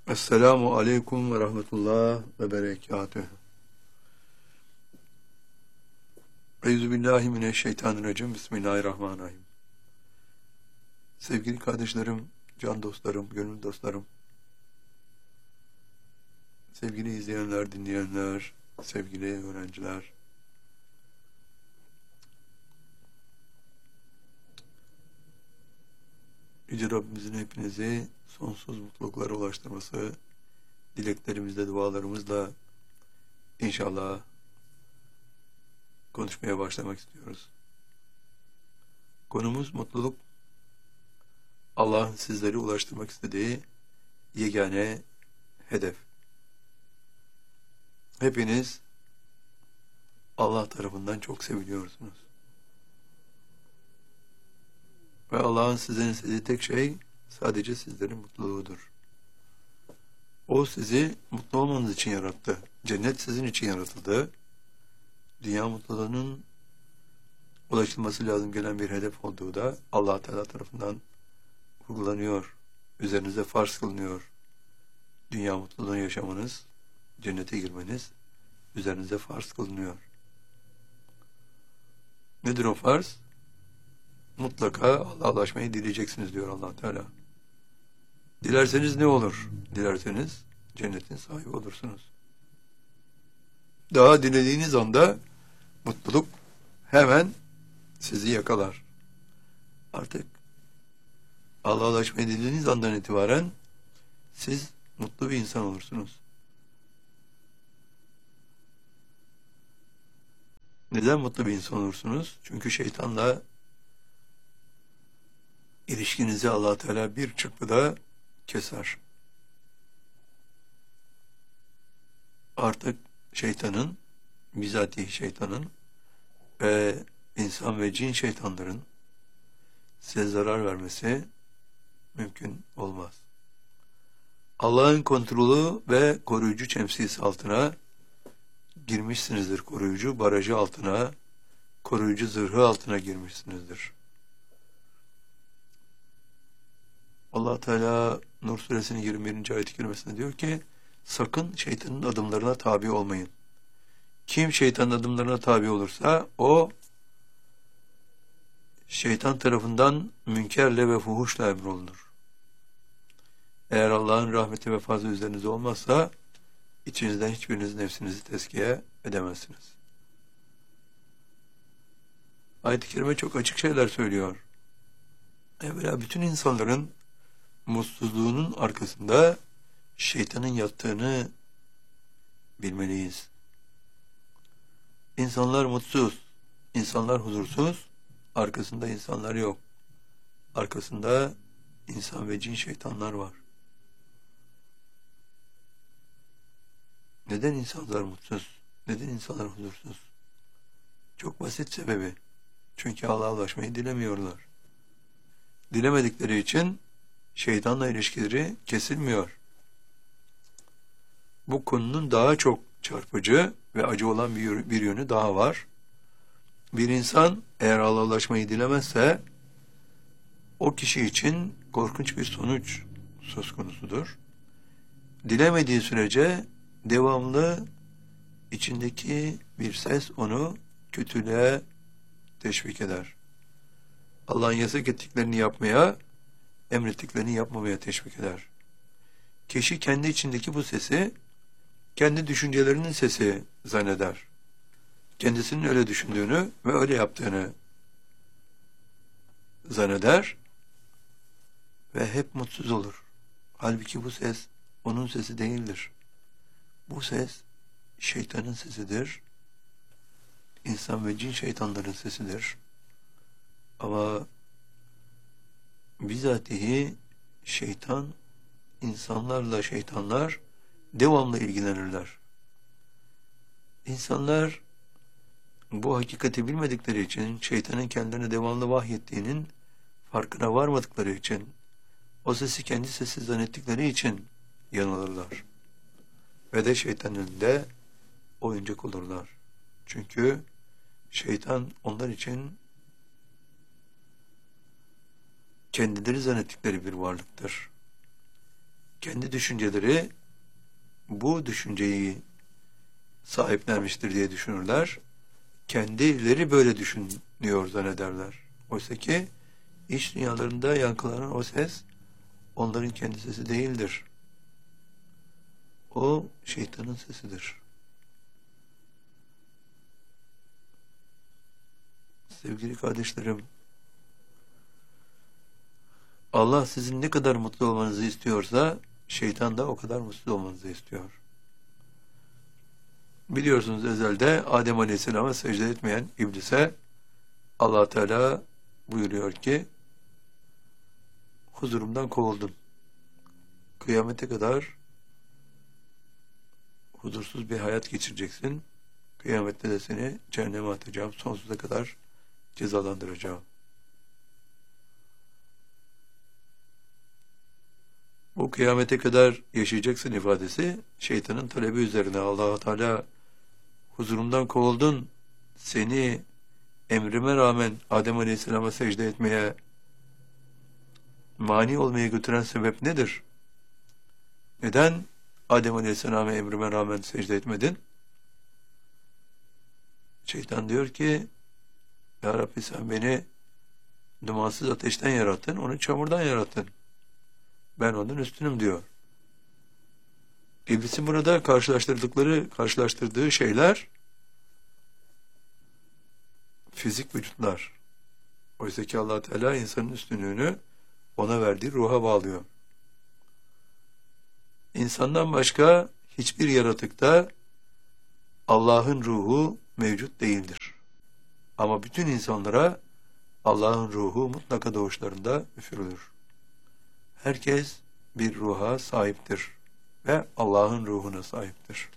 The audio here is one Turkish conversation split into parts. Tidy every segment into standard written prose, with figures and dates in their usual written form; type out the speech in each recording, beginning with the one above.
Esselamu aleyküm ve rahmetullah ve berekatühü. Euzubillahimineşşeytanirracim. Bismillahirrahmanirrahim. Sevgili kardeşlerim, can dostlarım, gönül dostlarım, sevgili izleyenler, dinleyenler, sevgili öğrenciler, Yüce Rabbimizin hepinizi sonsuz mutluluklara ulaştırması dileklerimizle, dualarımızla inşallah konuşmaya başlamak istiyoruz. Konumuz mutluluk. Allah'ın sizleri ulaştırmak istediği yegane hedef. Hepiniz Allah tarafından çok seviliyorsunuz. Ve Allah'ın sizden istediği tek şey sadece sizlerin mutluluğudur. O sizi mutlu olmanız için yarattı. Cennet sizin için yaratıldı. Dünya mutluluğunun ulaşılması lazım gelen bir hedef olduğu da Allah Teala tarafından vurgulanıyor. Üzerinize farz kılınıyor. Dünya mutluluğunu yaşamanız, cennete girmeniz üzerinize farz kılınıyor. Nedir o farz? Mutlaka Allah'a ulaşmayı dileyeceksiniz diyor Allah Teala. Dilerseniz ne olur? Dilerseniz cennetin sahibi olursunuz. Daha dilediğiniz anda mutluluk hemen sizi yakalar. Artık Allah'a ulaşmayı dilediğiniz andan itibaren siz mutlu bir insan olursunuz. Neden mutlu bir insan olursunuz? Çünkü şeytanla ilişkinizi Allah Teala bir çırpıda keser. Artık şeytanın, bizatihi şeytanın ve insan ve cin şeytanların size zarar vermesi mümkün olmaz. Allah'ın kontrolü ve koruyucu şemsiyesi altına girmişsinizdir. Koruyucu barajı altına, koruyucu zırhı altına girmişsinizdir. Allah Teala Nur suresinin 21. ayet-i kerimesinde diyor ki, sakın şeytanın adımlarına tabi olmayın. Kim şeytanın adımlarına tabi olursa o şeytan tarafından münkerle ve fuhuşla emrolunur. Eğer Allah'ın rahmeti ve fazlı üzerinizde olmazsa içinizden hiçbiriniz nefsinizi tezkiye edemezsiniz. Ayet-i kerime çok açık şeyler söylüyor. Evvela bütün insanların mutsuzluğunun arkasında şeytanın yattığını bilmeliyiz. İnsanlar mutsuz, insanlar huzursuz, arkasında insanlar yok. Arkasında insan ve cin şeytanlar var. Neden insanlar mutsuz? Neden insanlar huzursuz? Çok basit sebebi. Çünkü Allah'a ulaşmayı dilemiyorlar. Dilemedikleri için şeytanla ilişkileri kesilmiyor. Bu konunun daha çok çarpıcı ve acı olan bir yönü daha var. Bir insan eğer Allah'a ulaşmayı dilemezse o kişi için korkunç bir sonuç söz konusudur. Dilemediği sürece devamlı içindeki bir ses onu kötülüğe teşvik eder. Allah'ın yasak ettiklerini yapmaya, emrettiklerini yapmamaya teşvik eder. Kişi kendi içindeki bu sesi, kendi düşüncelerinin sesi zanneder. Kendisinin öyle düşündüğünü ve öyle yaptığını zanneder ve hep mutsuz olur. Halbuki bu ses onun sesi değildir. Bu ses şeytanın sesidir. İnsan ve cin şeytanların sesidir. Ama bizatihi şeytan, insanlarla şeytanlar devamlı ilgilenirler. İnsanlar bu hakikati bilmedikleri için, şeytanın kendilerine devamlı vahyettiğinin farkına varmadıkları için, o sesi kendi sesi zannettikleri için yanılırlar. Ve de şeytanın önünde oyuncak olurlar. Çünkü şeytan onlar için kendileri zannettikleri bir varlıktır. kendi düşünceleri bu düşünceyi sahiplenmiştir diye düşünürler. Kendileri böyle düşünüyor zannederler. Oysa ki iç dünyalarında yankılanan o ses onların kendi sesi değildir. O şeytanın sesidir. Sevgili kardeşlerim, Allah sizin ne kadar mutlu olmanızı istiyorsa şeytan da o kadar mutsuz olmanızı istiyor. Biliyorsunuz ezelde Adem Aleyhisselam'a secde etmeyen iblise Allah Teala buyuruyor ki huzurumdan kovuldun. Kıyamete kadar huzursuz bir hayat geçireceksin. Kıyamette de seni cehenneme atacağım. Sonsuza kadar cezalandıracağım. Bu kıyamete kadar yaşayacaksın ifadesi şeytanın talebi üzerine. Allah Teala huzurumdan kovuldun. Seni emrime rağmen Adem Aleyhisselam'a secde etmeye mani olmaya götüren sebep nedir? Neden Adem Aleyhisselam'a emrime rağmen secde etmedin? Şeytan diyor ki Ya Rabbi sen beni dumansız ateşten yarattın, onu çamurdan yarattın. Ben onun üstünüm diyor. İblisin burada karşılaştırdığı şeyler fizik vücutlar. Oysa ki Allah Teala insanın üstünlüğünü ona verdiği ruha bağlıyor. İnsandan başka hiçbir yaratıkta Allah'ın ruhu mevcut değildir. Ama bütün insanlara Allah'ın ruhu mutlaka doğuşlarında üfürülür. Herkes bir ruha sahiptir ve Allah'ın ruhuna sahiptir.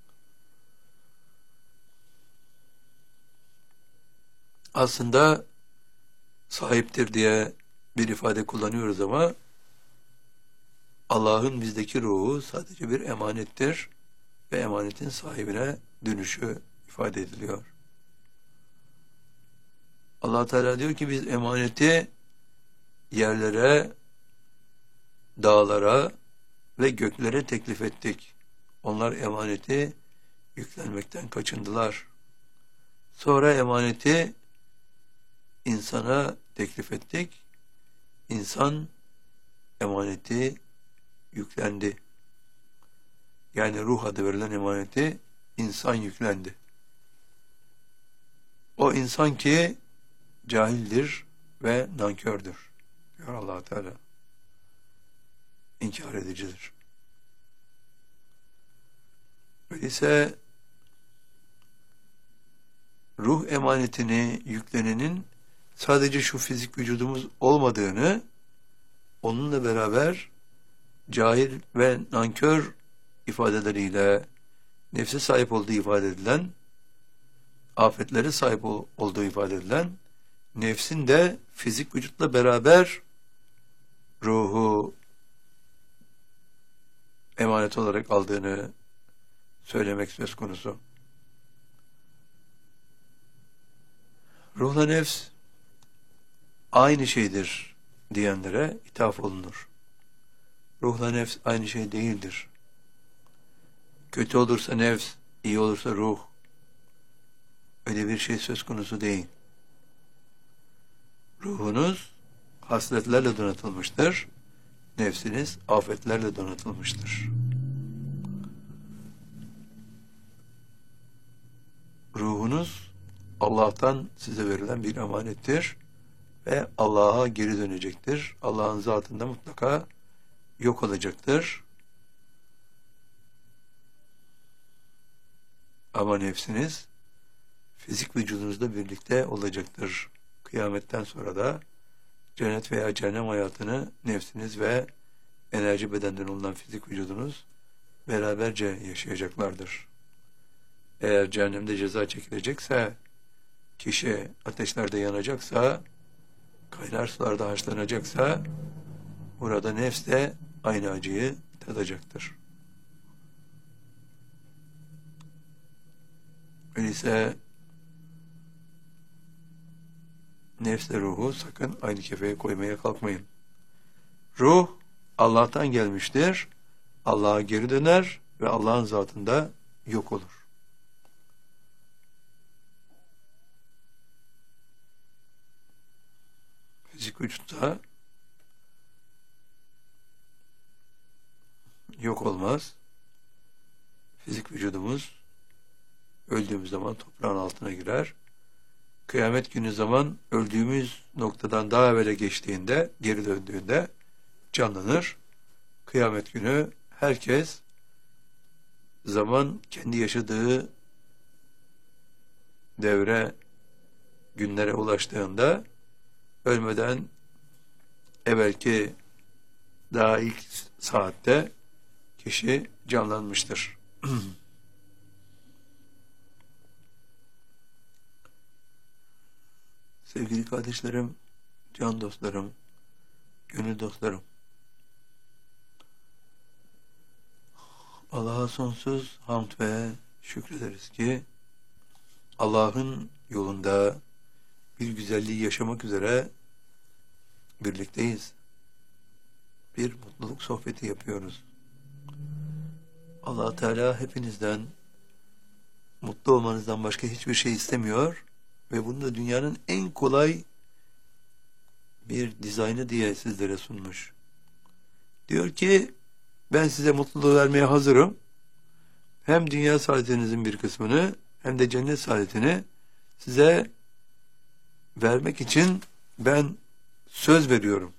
Aslında sahiptir diye bir ifade kullanıyoruz ama Allah'ın bizdeki ruhu sadece bir emanettir ve emanetin sahibine dönüşü ifade ediliyor. Allah Teala diyor ki biz emaneti yerlere, dağlara ve göklere teklif ettik. Onlar emaneti yüklenmekten kaçındılar. Sonra emaneti insana teklif ettik. İnsan emaneti yüklendi. Yani ruh adı verilen emaneti insan yüklendi. O insan ki cahildir ve nankördür diyor Allah Teala. İnkar edicidir. Öyleyse ruh emanetini yüklenenin sadece şu fizik vücudumuz olmadığını, onunla beraber cahil ve nankör ifadeleriyle nefse sahip olduğu ifade edilen, afetlere sahip olduğu ifade edilen, nefsin de fizik vücutla beraber ruhu emanet olarak aldığını söylemek söz konusu. Ruhla nefs aynı şeydir diyenlere ithaf olunur. Ruhla nefs aynı şey değildir. Kötü olursa nefs, iyi olursa ruh. Öyle bir şey söz konusu değil. Ruhunuz hasletlerle donatılmıştır. Nefsiniz afetlerle donatılmıştır. Ruhunuz Allah'tan size verilen bir emanettir ve Allah'a geri dönecektir. Allah'ın zatında mutlaka yok olacaktır. Ama nefsiniz fizik vücudunuzla birlikte olacaktır. Kıyametten sonra da cennet veya cehennem hayatını nefsiniz ve enerji bedenden olan fizik vücudunuz beraberce yaşayacaklardır. Eğer cehennemde ceza çekilecekse, kişi ateşlerde yanacaksa, kaynar sularda haşlanacaksa, burada nefs de aynı acıyı tadacaktır. Öyleyse nefsle ruhu sakın aynı kefeye koymaya kalkmayın. Ruh Allah'tan gelmiştir Allah'a geri döner ve Allah'ın zatında yok olur. Fizik vücutta yok olmaz. Fizik vücudumuz öldüğümüz zaman toprağın altına girer. Kıyamet günü zaman öldüğümüz noktadan daha evvele geçtiğinde, geri döndüğünde canlanır. Kıyamet günü herkes zaman kendi yaşadığı devre, günlere ulaştığında ölmeden evvelki daha ilk saatte kişi canlanmıştır. Sevgili kardeşlerim, can dostlarım, gönül dostlarım, Allah'a sonsuz hamd ve şükrederiz ki Allah'ın yolunda bir güzelliği yaşamak üzere birlikteyiz. Bir mutluluk sohbeti yapıyoruz. Allah Teala hepinizden mutlu olmanızdan başka hiçbir şey istemiyor ve bunu da dünyanın en kolay bir dizaynı diye sizlere sunmuş. Diyor ki ben size mutluluğu vermeye hazırım. Hem dünya saadetinizin bir kısmını hem de cennet saadetini size vermek için ben söz veriyorum.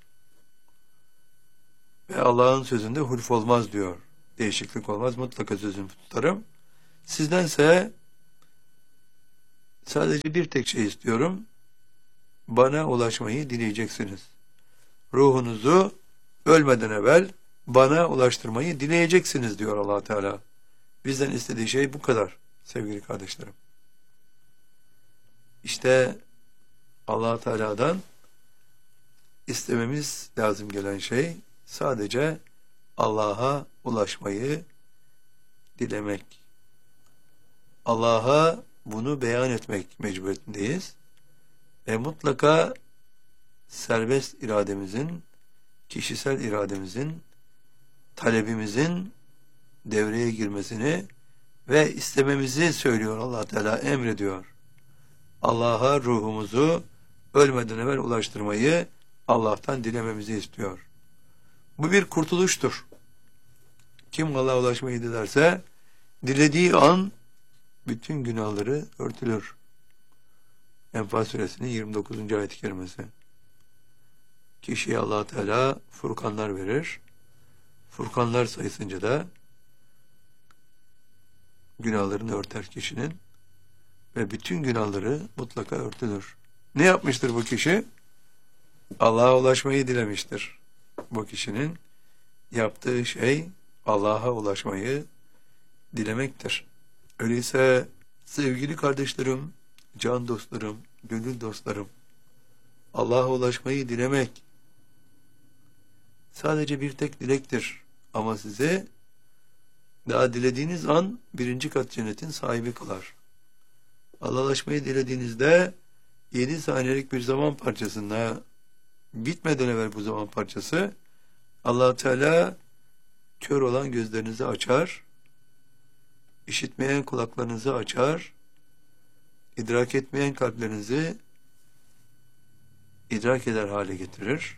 Ve Allah'ın sözünde hulf olmaz diyor. Değişiklik olmaz. Mutlaka sözümü tutarım. Sizdense sadece bir tek şey istiyorum. Bana ulaşmayı dileyeceksiniz. Ruhunuzu ölmeden evvel bana ulaştırmayı dileyeceksiniz diyor Allah Teala. Bizden istediği şey bu kadar sevgili kardeşlerim. İşte Allah Teala'dan istememiz lazım gelen şey sadece Allah'a ulaşmayı dilemek. Allah'a bunu beyan etmek mecburiyetindeyiz. Mutlaka serbest irademizin, kişisel irademizin, talebimizin devreye girmesini ve istememizi söylüyor Allah Teala, emrediyor. Allah'a ruhumuzu ölmeden evvel ulaştırmayı Allah'tan dilememizi istiyor. Bu bir kurtuluştur. Kim Allah'a ulaşmayı dilerse dilediği an bütün günahları örtülür. Enfal suresinin 29. ayet-i kerimesi. Kişiye Allah Teala furkanlar verir. Furkanlar sayısınca da günahlarını örter kişinin ve bütün günahları mutlaka örtülür. Ne yapmıştır bu kişi? Allah'a ulaşmayı dilemiştir. Bu kişinin yaptığı şey Allah'a ulaşmayı dilemektir. Öyleyse sevgili kardeşlerim, can dostlarım, gönül dostlarım, Allah'a ulaşmayı dilemek sadece bir tek dilektir. Ama size daha dilediğiniz an 1. kat cennetin sahibi kılar. Allah'a ulaşmayı dilediğinizde 7 saniyelik bir zaman parçasında bitmeden evvel bu zaman parçası Allah Teala kör olan gözlerinizi açar, işitmeyen kulaklarınızı açar, idrak etmeyen kalplerinizi idrak eder hale getirir.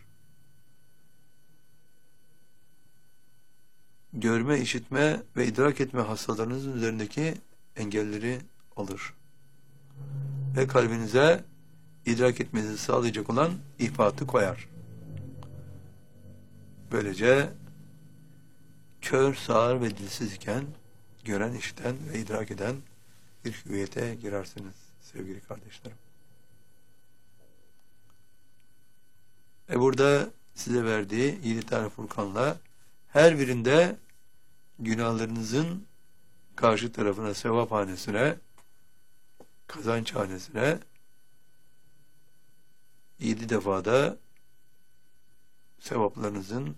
Görme, işitme ve idrak etme hastalarınızın üzerindeki engelleri alır. Ve kalbinize idrak etmenizi sağlayacak olan ihfatı koyar. Böylece kör, sağır ve dilsiz iken gören, işiten ve idrak eden bir hüviyete girersiniz sevgili kardeşlerim. Burada size verdiği 7 tane furkanla her birinde günahlarınızın karşı tarafına, sevaphanesine, kazançhanesine 7 defada sevaplarınızın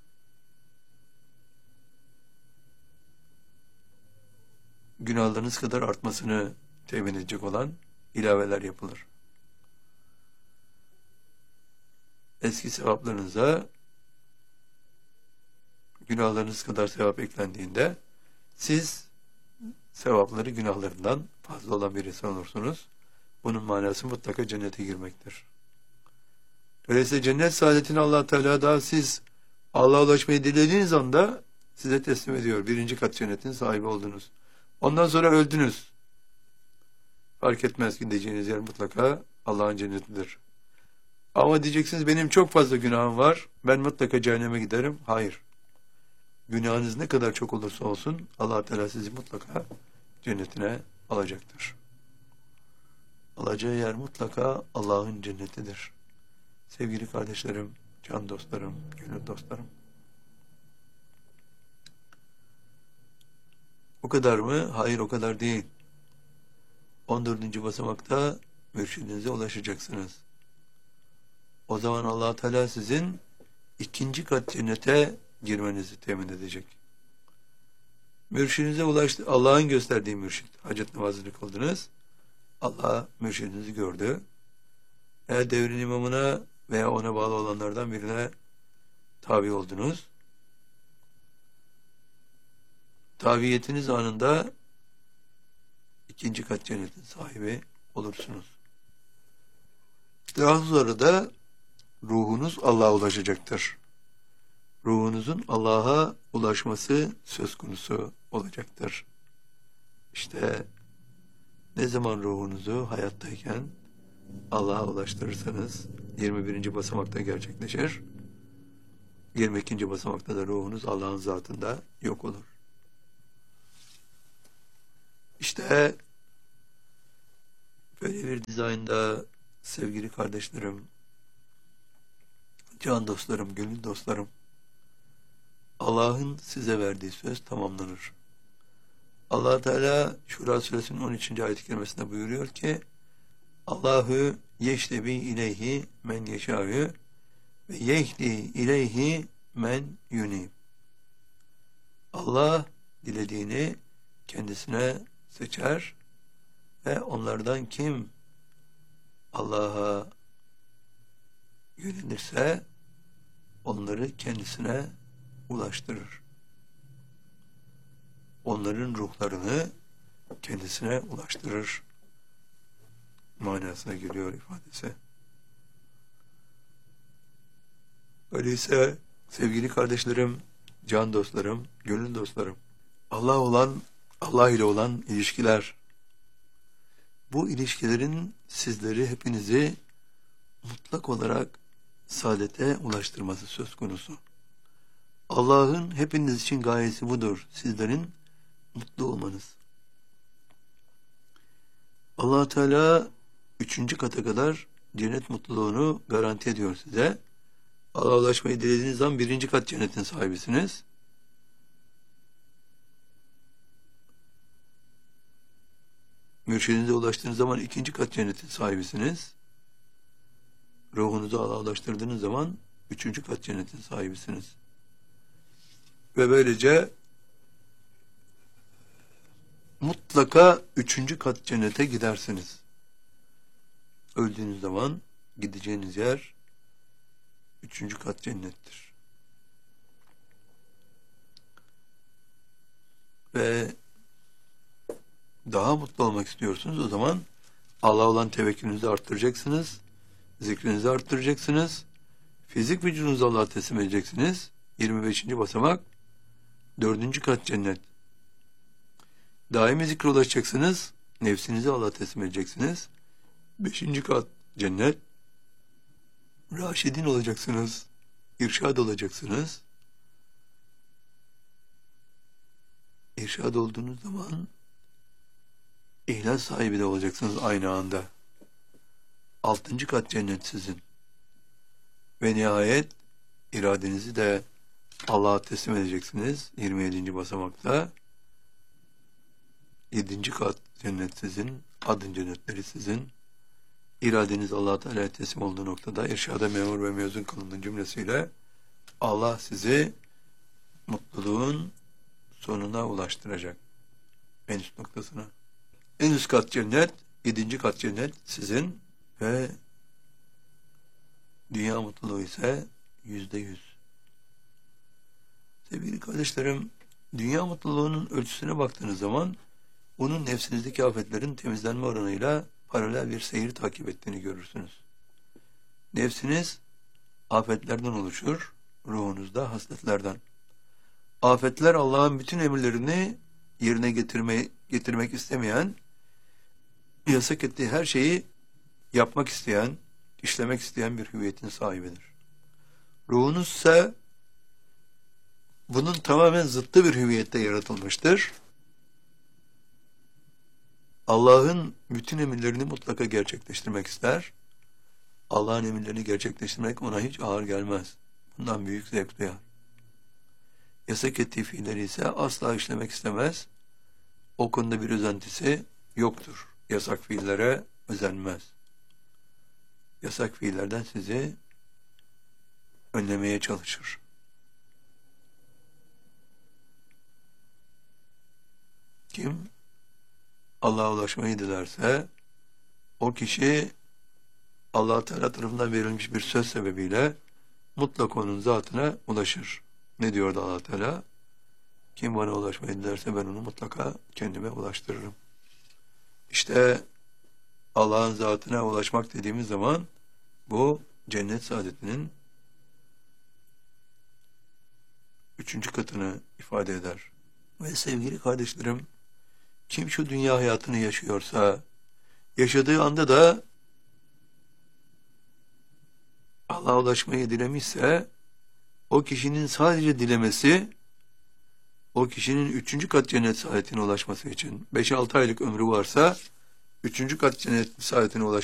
günahlarınız kadar artmasını temin edecek olan ilaveler yapılır. eski sevaplarınıza günahlarınız kadar sevap eklendiğinde siz sevapları günahlarından fazla olan bir insan olursunuz. Bunun manası mutlaka cennete girmektir. Öyleyse cennet saadetini Allah Teala da siz Allah'a ulaşmayı dilediğiniz anda size teslim ediyor. 1. kat cennetin sahibi oldunuz. Ondan sonra öldünüz. Fark etmez, gideceğiniz yer mutlaka Allah'ın cennetidir. Ama diyeceksiniz benim çok fazla günahım var. Ben mutlaka cehenneme giderim. Hayır. Günahınız ne kadar çok olursa olsun Allah Teala sizi mutlaka cennetine alacaktır. Alacağı yer mutlaka Allah'ın cennetidir. Sevgili kardeşlerim, can dostlarım, gönül dostlarım. O kadar mı? Hayır, o kadar değil. 14. basamakta mürşidinize ulaşacaksınız. O zaman Allah Teala sizin 2. kat cennete girmenizi temin edecek. Mürşidinize ulaştı. Allah'ın gösterdiği mürşid. Hacet namazını kıldınız. Allah mürşidinizi gördü. Eğer devrin imamına veya ona bağlı olanlardan birine tabi oldunuz. Tabiyetiniz anında 2. kat cennetin sahibi olursunuz. Daha sonra da ruhunuz Allah'a ulaşacaktır. Ruhunuzun Allah'a ulaşması söz konusu olacaktır. İşte ne zaman ruhunuzu hayattayken Allah'a ulaştırırsanız 21. basamakta gerçekleşir. 22. basamakta da ruhunuz Allah'ın zatında yok olur. İşte böyle bir dizaynda sevgili kardeşlerim, can dostlarım, gönül dostlarım, Allah'ın size verdiği söz tamamlanır. Allah Teala Şura suresinin 13. ayet-i kerimesinde buyuruyor ki Allahu yeştebi ileyhi men yeşâ'ü ve yehdi ileyhi men yunib. Allah dilediğini kendisine seçer ve onlardan kim Allah'a yönelirse onları kendisine ulaştırır. Onların ruhlarını kendisine ulaştırır manasına geliyor ifadesi. Öyleyse sevgili kardeşlerim, can dostlarım, gönül dostlarım, Allah ile olan ilişkiler, bu ilişkilerin sizleri, hepinizi mutlak olarak saadete ulaştırması söz konusu. Allah'ın hepiniz için gayesi budur. Sizlerin mutlu olmanız. Allah Teala 3. kata kadar cennet mutluluğunu garanti ediyor size. Allah'a ulaşmayı dilediğiniz zaman 1. kat cennetin sahibisiniz. Mürşidinize ulaştığınız zaman 2. kat cennetin sahibisiniz. Ruhunuzu Allah'a ulaştırdığınız zaman 3. kat cennetin sahibisiniz. Ve böylece mutlaka 3. kat cennete gidersiniz. Öldüğünüz zaman gideceğiniz yer 3. kat cennettir. Ve daha mutlu olmak istiyorsunuz, o zaman Allah'a olan tevekkülünüzü arttıracaksınız, zikrinizi arttıracaksınız, fizik vücudunuzu Allah'a teslim edeceksiniz. 25. basamak 4. kat cennet. Daimi zikre ulaşacaksınız, nefsinizi Allah'a teslim edeceksiniz. 5. kat cennet. Raşidin olacaksınız, irşad olacaksınız. İrşad olduğunuz zaman İhlas sahibi de olacaksınız aynı anda. 6. kat cennet sizin. Ve nihayet iradenizi de Allah'a teslim edeceksiniz. 27. basamakta. 7. kat cennet sizin. Adın cennetleri sizin. İradeniz Allah Teala'ya teslim olduğu noktada irşada memur ve mezun kılındığın cümlesiyle Allah sizi mutluluğun sonuna ulaştıracak. En üst noktasına. En üst kat cennet, 7. kat cennet sizin ve dünya mutluluğu ise %100. Sevgili kardeşlerim, dünya mutluluğunun ölçüsüne baktığınız zaman onun nefsinizdeki afetlerin temizlenme oranıyla paralel bir seyir takip ettiğini görürsünüz. Nefsiniz afetlerden oluşur, ruhunuzda hasletlerden. Afetler Allah'ın bütün emirlerini yerine getirmek istemeyen, yasak ettiği her şeyi yapmak isteyen, işlemek isteyen bir hüviyetin sahibidir. Ruhunuz ise bunun tamamen zıttı bir hüviyette yaratılmıştır. Allah'ın bütün emirlerini mutlaka gerçekleştirmek ister. Allah'ın emirlerini gerçekleştirmek ona hiç ağır gelmez. Bundan büyük zevk duyar. Yasak ettiği fiilleri ise asla işlemek istemez. O konuda bir özentisi yoktur. Yasak fiillere özenmez. Yasak fiillerden sizi önlemeye çalışır. Kim Allah'a ulaşmayı dilerse o kişi Allah Teala tarafından verilmiş bir söz sebebiyle mutlak onun zatına ulaşır. Ne diyordu Allah Teala? Kim bana ulaşmayı dilerse ben onu mutlaka kendime ulaştırırım. İşte Allah'ın zatına ulaşmak dediğimiz zaman bu cennet saadetinin 3. katını ifade eder. Ve sevgili kardeşlerim, kim şu dünya hayatını yaşıyorsa, yaşadığı anda da Allah'a ulaşmayı dilemişse, o kişinin sadece dilemesi, o kişinin 3. kat cennet saadetine ulaşması için 5-6 aylık ömrü varsa, 3. kat cennet saadetine ulaşması